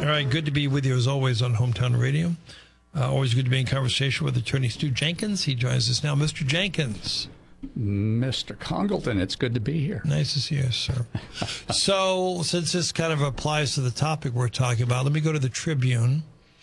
All right, good to be with you as always on Hometown Radio. Always good to be in conversation with Attorney Stu Jenkins. He joins us now. Mr. Jenkins. Mr. Congleton, it's good to be here. Nice to see you, sir. So, since this kind of applies to the topic we're talking about, let me go to the Tribune.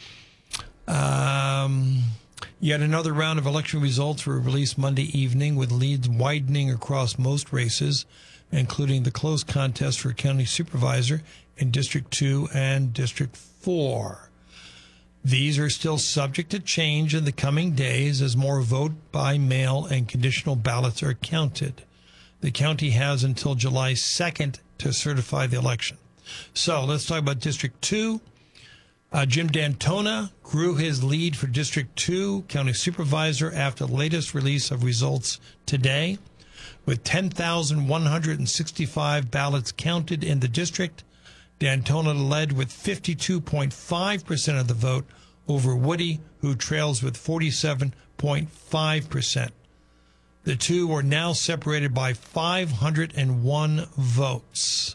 Yet another round of election results were released Monday evening with leads widening across most races, including the close contest for county supervisor in District 2 and District 4. These are still subject to change in the coming days as more vote by mail and conditional ballots are counted. The county has until July 2nd to certify the election. So let's talk about District 2. Jim D'Antona grew his lead for District 2 county supervisor after the latest release of results today. With 10,165 ballots counted in the district, D'Antona led with 52.5% of the vote over Woody, who trails with 47.5%. The two are now separated by 501 votes.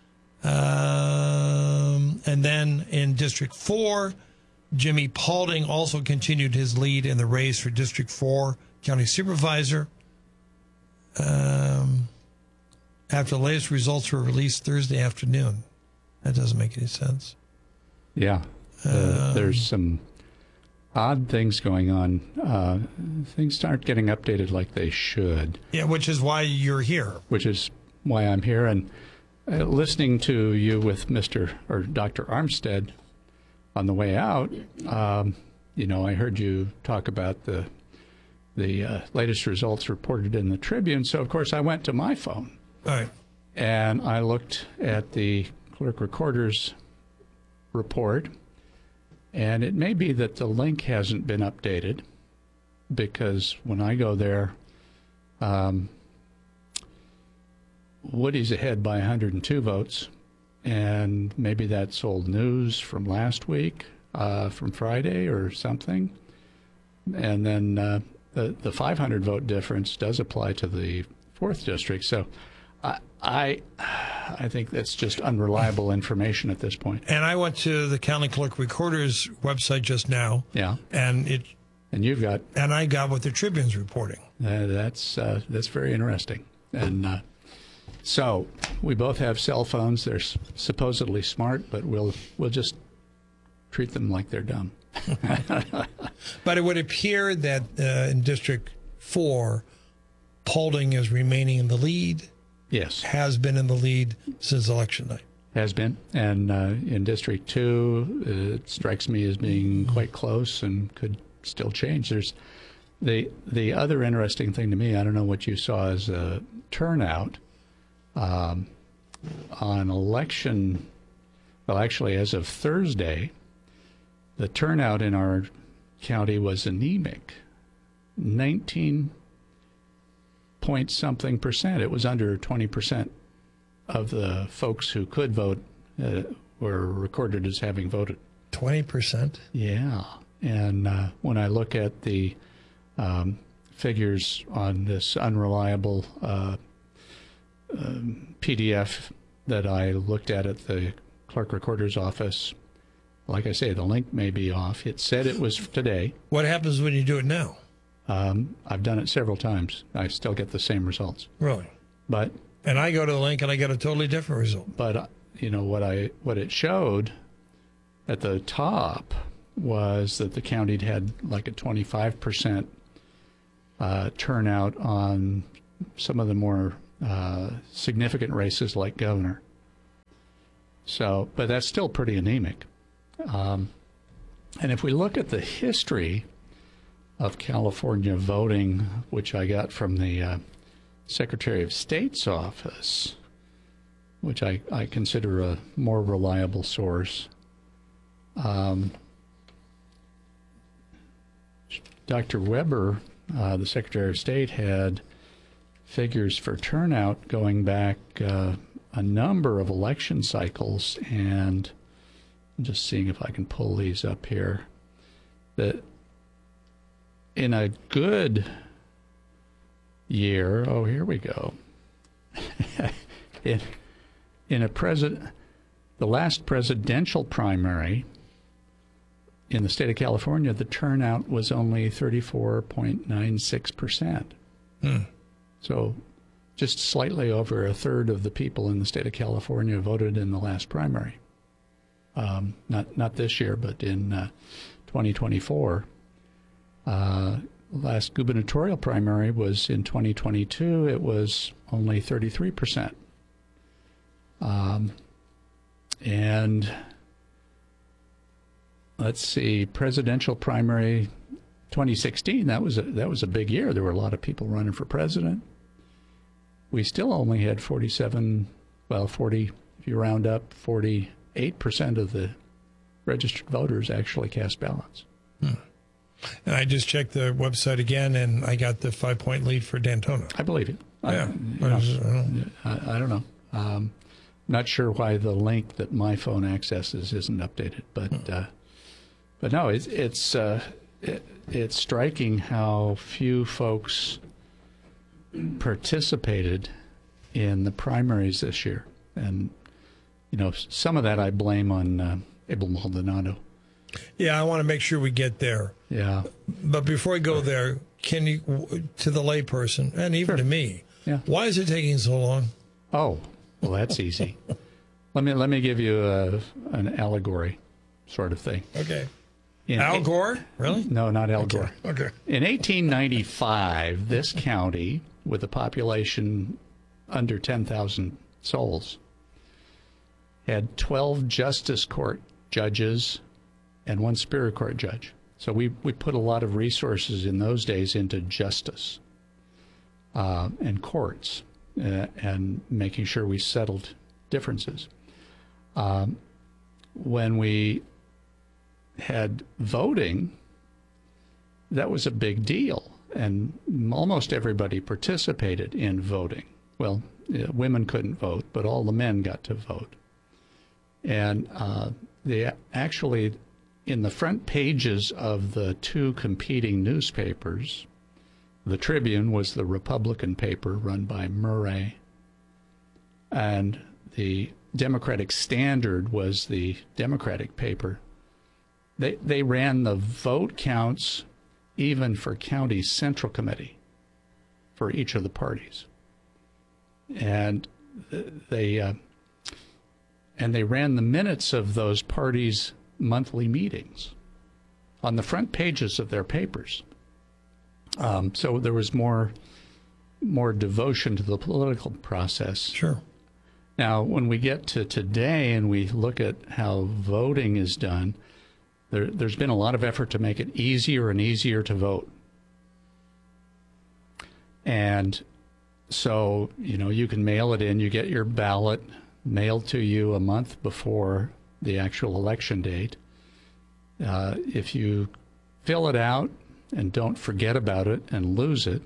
And then in District 4, Jimmy Paulding also continued his lead in the race for District 4 county supervisor. After the latest results were released Thursday afternoon. That doesn't make any sense. Yeah. There's some odd things going on. Things aren't getting updated like they should. Yeah, which is why you're here. Which is why I'm here. And listening to you with Dr. Armstead on the way out, I heard you talk about the latest results reported in the Tribune. So, of course, I went to my phone. All right. And I looked at the clerk recorder's report, and it may be that the link hasn't been updated, because when I go there, Woody's ahead by 102 votes, and maybe that's old news from last week, from Friday or something. And then the 500 vote difference does apply to the 4th district. So I think that's just unreliable information at this point. And I went to the county clerk recorder's website just now. Yeah. And I got what the Tribune's reporting. That's very interesting. And so we both have cell phones. They're supposedly smart, but we'll just treat them like they're dumb. But it would appear that in District 4, Paulding is remaining in the lead. Yes. Has been in the lead since election night. Has been. And in District 2, it strikes me as being quite close and could still change. There's the other interesting thing to me, I don't know what you saw as a turnout on election. Well, actually, as of Thursday, the turnout in our county was anemic. 19-point-something%. It was under 20% of the folks who could vote were recorded as having voted. 20%? Yeah. And when I look at the figures on this unreliable PDF that I looked at the clerk recorder's office, like I say, the link may be off. It said it was today. What happens when you do it now? I've done it several times. I still get the same results. Really? And I go to the link and I get a totally different result. But what it showed at the top was that the county had like a 25% turnout on some of the more significant races like governor. So, but that's still pretty anemic. And if we look at the history of California voting, which I got from the Secretary of State's office, which I consider a more reliable source, Dr. Weber, the Secretary of State, had figures for turnout going back a number of election cycles, and I'm just seeing if I can pull these up here, that in a good year, here we go, in a The last presidential primary in the state of California, the turnout was only 34.96%. So just slightly over a third of the people in the state of California voted in the last primary. Not this year, but in 2024. Last gubernatorial primary was in 2022. It was only 33%. And let's see, presidential primary 2016, that was a big year. There were a lot of people running for president. We still only had 40, if you round up, 48% of the registered voters actually cast ballots. And I just checked the website again, and I got the 5-point lead for Daytona. I believe it. Yeah. I don't know. Not sure why the link that my phone accesses isn't updated, but no, it's striking how few folks participated in the primaries this year, and some of that I blame on Abel Maldonado. Yeah, I want to make sure we get there. Yeah, but before we go there, can you, to the layperson and even to me, why is it taking so long? Oh, well, that's easy. Let me give you an allegory sort of thing. Okay. Al Gore? Really? No, not Al Gore. Okay. In 1895, this county, with a population under 10,000 souls, had 12 justice court judges and 1 superior court judge. So we put a lot of resources in those days into justice and courts and making sure we settled differences. When we had voting, that was a big deal, and almost everybody participated in voting. Well, women couldn't vote, but all the men got to vote. And they actually, in the front pages of the 2 competing newspapers, the Tribune was the Republican paper run by Murray, and the Democratic Standard was the Democratic paper. They ran the vote counts even for county central committee for each of the parties, and they ran the minutes of those parties' monthly meetings on the front pages of their papers. So there was more devotion to the political process. Sure. Now, when we get to today and we look at how voting is done, there's been a lot of effort to make it easier and easier to vote. And so, you can mail it in. You get your ballot mailed to you a month before the actual election date. If you fill it out and don't forget about it and lose it,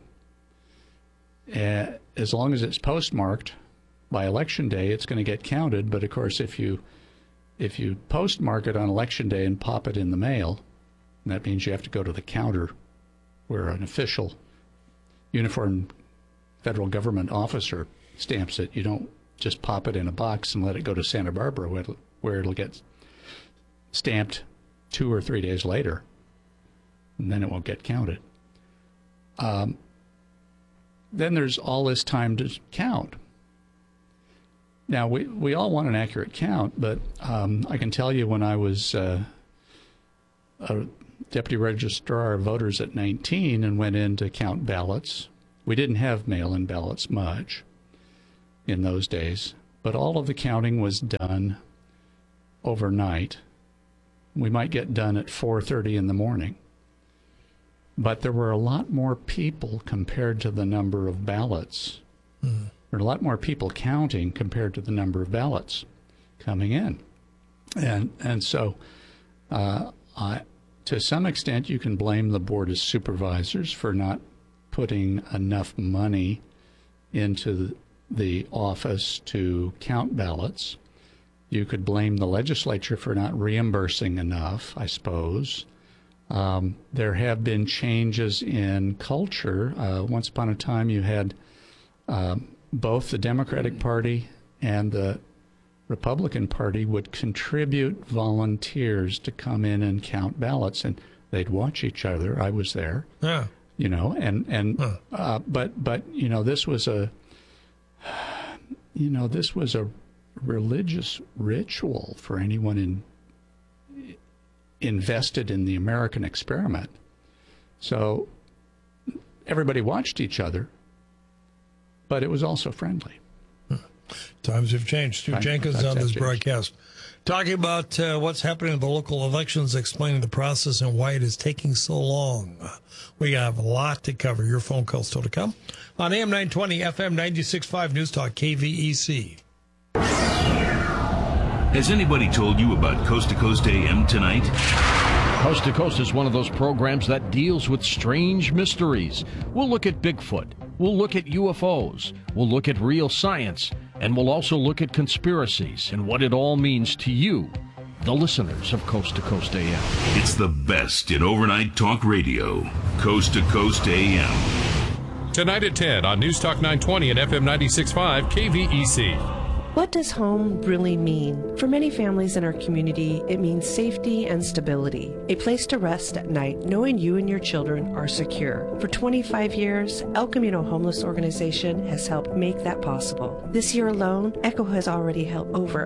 as long as it's postmarked by election day, it's going to get counted. But of course, if you postmark it on election day and pop it in the mail, that means you have to go to the counter where an official uniformed federal government officer stamps it. You don't just pop it in a box and let it go to Santa Barbara where it'll get stamped 2 or 3 days later, and then it won't get counted. Then there's all this time to count. Now, we all want an accurate count, but I can tell you when I was a deputy registrar of voters at 19 and went in to count ballots, we didn't have mail-in ballots much in those days, but all of the counting was done overnight. We might get done at 4:30 in the morning, but there were a lot more people compared to the number of ballots. There were a lot more people counting compared to the number of ballots coming in. And so to some extent, you can blame the Board of Supervisors for not putting enough money into the office to count ballots. You could blame the legislature for not reimbursing enough, I suppose. There have been changes in culture. Once upon a time, you had both the Democratic Party and the Republican Party would contribute volunteers to come in and count ballots, and they'd watch each other. I was there. Yeah. You know, but you know, this was a religious ritual for anyone invested in the American experiment. So everybody watched each other, but it was also friendly. Times have changed. Stu Jenkins on this broadcast, talking about what's happening in the local elections, explaining the process and why it is taking so long. We have a lot to cover. Your phone calls still to come on AM 920, FM 96.5 News Talk, KVEC. Has anybody told you about Coast to Coast AM tonight? Coast to Coast is one of those programs that deals with strange mysteries. We'll look at Bigfoot. We'll look at UFOs. We'll look at real science. And we'll also look at conspiracies and what it all means to you, the listeners of Coast to Coast AM. It's the best in overnight talk radio. Coast to Coast AM. Tonight at 10 on News Talk 920 and FM 96.5 KVEC. What does home really mean? For many families in our community, it means safety and stability. A place to rest at night knowing you and your children are secure. For 25 years, El Camino Homeless Organization has helped make that possible. This year alone, ECHO has already helped over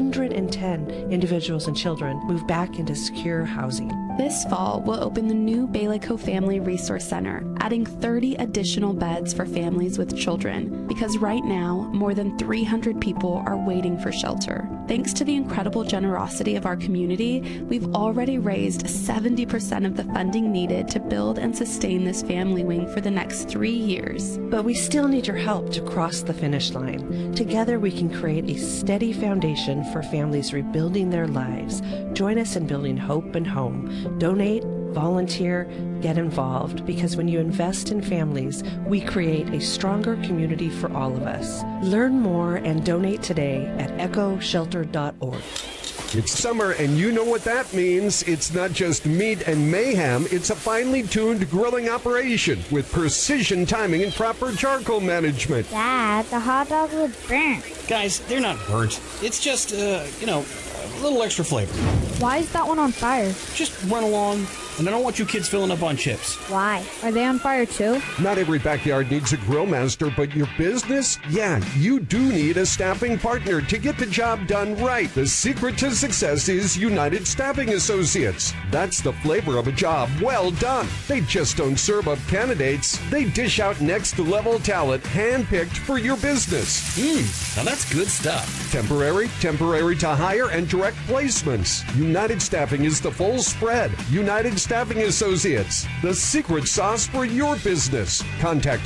110 individuals and children move back into secure housing. This fall, we'll open the new Balico Family Resource Center, adding 30 additional beds for families with children, because right now, more than 300 people are waiting for shelter. Thanks to the incredible generosity of our community, we've already raised 70% of the funding needed to build and sustain this family wing for the next 3 years. But we still need your help to cross the finish line. Together we can create a steady foundation for families rebuilding their lives. Join us in building hope and home. Donate, volunteer, get involved, because when you invest in families, we create a stronger community for all of us. Learn more and donate today at echoshelter.org. It's summer, and you know what that means. It's not just meat and mayhem. It's a finely tuned grilling operation with precision timing and proper charcoal management. Dad, the hot dog was burnt. Guys, they're not burnt. It's just, a little extra flavor. Why is that one on fire? Just run along. And I don't want you kids filling up on chips. Why? Are they on fire too? Not every backyard needs a grill master, but your business? Yeah, you do need a staffing partner to get the job done right. The secret to success is United Staffing Associates. That's the flavor of a job well done. They just don't serve up candidates. They dish out next-level talent handpicked for your business. Now that's good stuff. Temporary to hire, and direct placements. United Staffing is the full spread. United Staffing Associates, the secret sauce for your business. Contact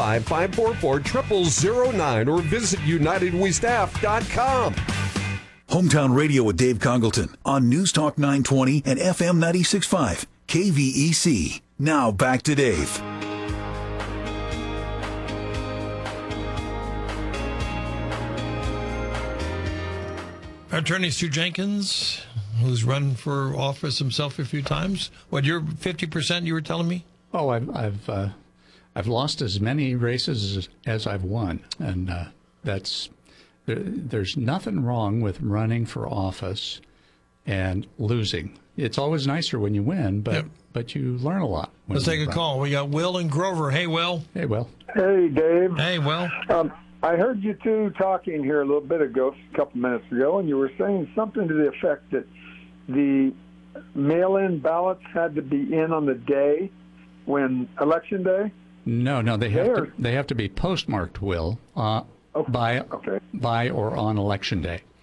805-544-0009 or visit UnitedWeStaff.com. Hometown Radio with Dave Congleton on News Talk 920 and FM 96.5 KVEC. Now back to Dave. Attorney Stu Jenkins, who's run for office himself a few times. What, you're 50%, you were telling me? Oh, I've lost as many races as I've won, and there's nothing wrong with running for office and losing. It's always nicer when you win, but you learn a lot. Let's take a call. We got Will and Grover. Hey, Will. Hey, Will. Hey, Dave. Hey, Will. I heard you two talking here a little bit ago, a couple minutes ago, and you were saying something to the effect that the mail-in ballots had to be in on the day when Election Day? No, they have to be postmarked, Will, by or on Election Day.